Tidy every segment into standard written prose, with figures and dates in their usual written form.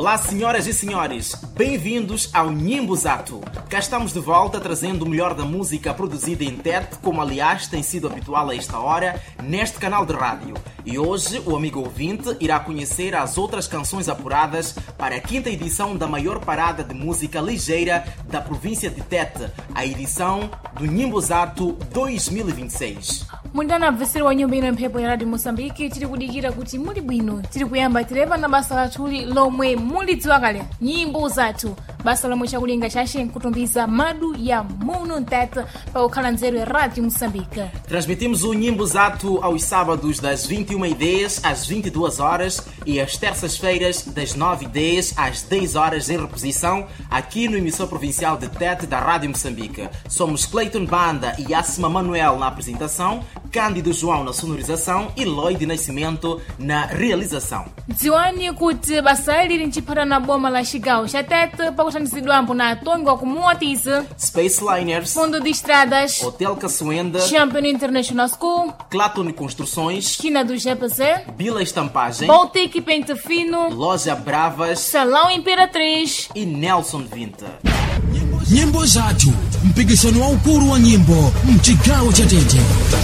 Olá, senhoras e senhores, bem-vindos ao Nhimbuzato. Cá estamos de volta trazendo o melhor da música produzida em Tete, como aliás tem sido habitual a esta hora, neste canal de rádio. E hoje o amigo ouvinte irá conhecer as outras canções apuradas para a quinta edição da maior parada de música ligeira da província de Tete, a edição do Nhimbuzato 2026. Mundana mveseri wa nyumba ino mphepo ya radio Mozambique tiri kudikira kuti muli bwino, tiri kuyamba tireva na basa lathuli lomwe mulidziwa kale, nyimbo zathu, basa lomwe chakulinga chache nkutumbiza madu ya muno Tete pa kukhala nzeru ya radio Moçambique. Transmitimos o Nhimbuzato aos sábados das 21h10 às 22h e às terças-feiras das 9h10 às 10h em reposição aqui no emissor provincial de Tete da Rádio Moçambique. Somos Clayton Banda e Asma Manuel na apresentação, Cândido João na sonorização e Lloyd Nascimento na realização. Dziwani kuti basa lili nchipata na boma la Chigawo cha Tete pakuthandizidwambo na Tony wa Kumotis, Space Liners, Fundo de Estradas, Hotel Caçoenda, Champion International School, Claton Construções, Esquina do GPC, Bila Estampagem, Baltic Pente Fino, Loja Bravas, Salão Imperatriz e Nelson Vinta. Nhimbuzato, mpikisano waukulu wa nyimbo mchigawo cha Tete.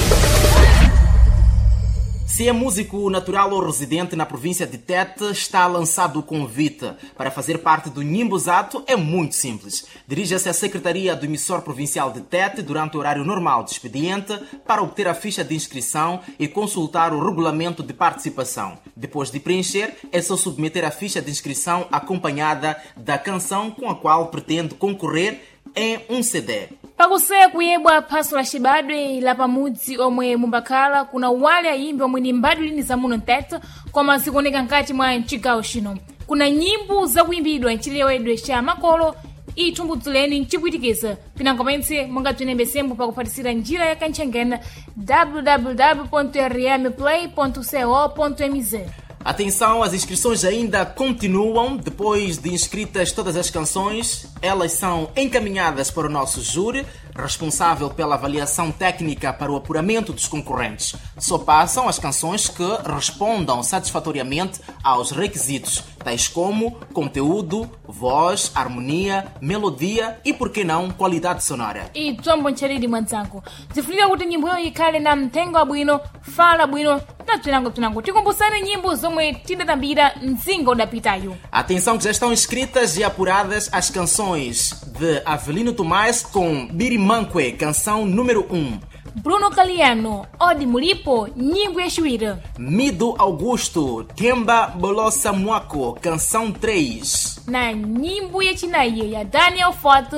Se é músico natural ou residente na província de Tete, está lançado o convite. Para fazer parte do Nhimbuzato é muito simples. Dirija-se à Secretaria do Emissor Provincial de Tete durante o horário normal de expediente para obter a ficha de inscrição e consultar o regulamento de participação. Depois de preencher, é só submeter a ficha de inscrição acompanhada da canção com a qual pretende concorrer em um CD. pakuseya kuyebwa phaso la cibadwe la pamudzi omwe mumbakhala kuna wale ayimbi omwe ni mbadwe lini za muno Tete koma zikuoneka nkati mwa mchigawo chino. Kuna nyimbo zakuyimbidwa mchilewedwe cha makolo ithumbudzuleni mchipwitikiza pinango pense mungabzinembesembo pakuphatisira njira ya kantchengena www.rmplay.co.mz. Atenção, as inscrições ainda continuam. Depois de inscritas todas as canções, elas são encaminhadas para o nosso júri, responsável pela avaliação técnica para o apuramento dos concorrentes. Só passam as canções que respondam satisfatoriamente aos requisitos, tais como conteúdo, voz, harmonia, melodia e, por que não, qualidade sonora. E tsombo ntchalidi mwanzangu, zifunika kuti nyimboyo ikhale na mthengo abwino, fala bwino, na tunango tikumbusane nyimbo zomwe tidatambira mzinga udapitayo. Atenção que já estão inscritas e apuradas as canções de Avelino Tomás com Birimanque, canção número 1. Bruno Caliano, Odi Mulipo, nyimbo ya Chuíra. Mido Augusto, Kemba Bolosa Muaco, canção 3. Na nyimbo ya Chinaye ya Daniel Foto,